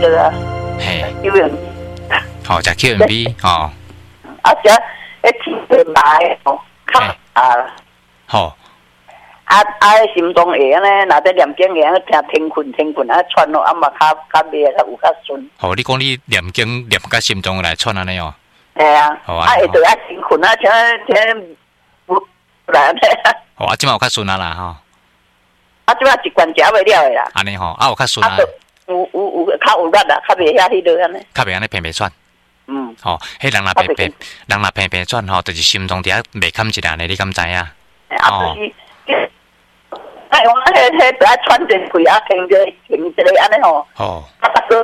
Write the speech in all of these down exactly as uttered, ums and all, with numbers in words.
对啊。 嘿。 Q M B。 好，食 Q M B 哦。 啊，食迄天气来哦，较啊。 好。 啊啊！心中会安尼，若在念经会安尼听天困天困啊喘咯，啊嘛较较袂较有较顺。 好，你讲你念经念甲心中来喘安尼哦。 系啊。好啊。啊，会着啊天困啊，听听不然咧。好啊，即摆有较顺啊啦吼。 啊，即摆一罐食袂了诶啦。 安尼吼，啊有较顺啊。 有有有较有力啦，较袂遐迄落安尼。 较袂安尼平平喘。 嗯。 吼，迄人若平平，人若平平喘吼，就是心中伫遐袂堪一下呢，你敢知啊？ 啊，就是。哎，我迄迄在喘一气啊，停着停一个安尼吼。哦。啊，个。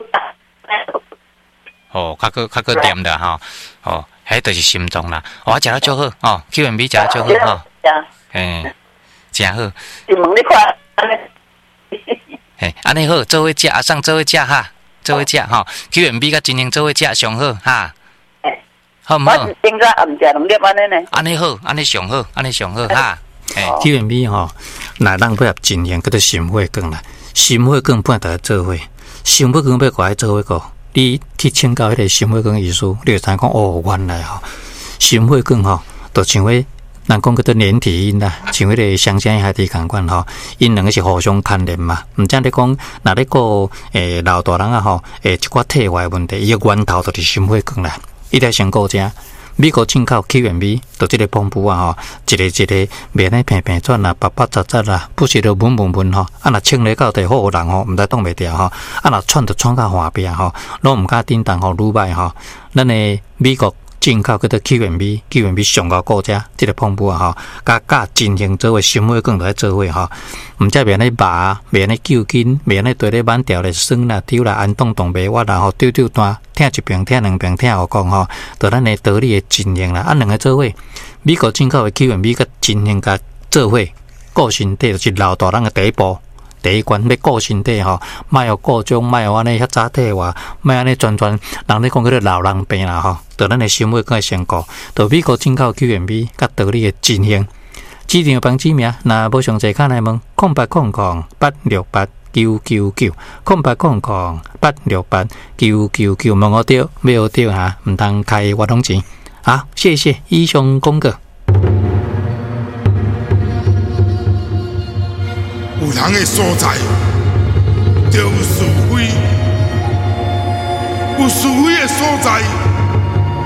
哦，较个较个点的吼，哦，迄就是心脏啦。我食了足好哦 ，Q M B 食了足好吼。嘿，真好。 是问你看安尼。 嘿，安尼好，做伙食，阿送做伙食哈，做伙食吼 ，Q M B 甲真英做伙食上好哈。好唔好？ 我应该暗食两粒安尼呢。 安尼好，安尼上好，安尼上好哈。 Q M B 吼，若人配合真言，叫做心血管啦。心血管本来就要做伙，心血管要过来做伙个，你去请教迄个心血管医师，你就知讲哦，原来吼，心血管吼，就像迄人讲叫做连体婴啦，像迄个双生孩子共款吼，因两个是互相牵连嘛。毋则你讲，若你个诶老大人啊吼，诶一寡体外问题，伊个源头就是心血管啦，一定要先顾者。美国进口 Q M B， 就这个pom布啊吼，一个一个袂呢平平转啦，白白杂杂啦，不是就闷闷闷吼。啊，若清理到地好人吼，毋知挡袂掉吼。啊，若窜就窜到下边吼，拢毋敢叮当吼，愈歹吼。咱诶美国进口叫做 Q M B，Q M B 上高顾者，这个pom布啊吼，甲甲进行做为心血管来做伙吼。毋则袂呢拔，袂呢揪筋，袂呢对咧挽掉咧酸啦、丢啦、安动动袂我啦吼，丢丢单，听一遍听两遍听我讲吼，就咱诶道理诶进行啦，啊两个做伙，美国进口诶 Q M B 甲进行甲做伙，顾身体就是老大人诶第一步。第一关要顾身体吼，莫有各种，莫有安尼遐早体话，莫安尼全全人咧讲叫做老人病啦吼，就咱诶心血管先顾，就美国进口 Q M B 甲道理诶进行。指定帮指名，若无详细看来问，空八空空八六八九九九，空八空空八六八九九九，问我对，没有对哈，唔通开活动钱。好，谢谢以上公告。 有人的所在，就有是非；有是非的所在。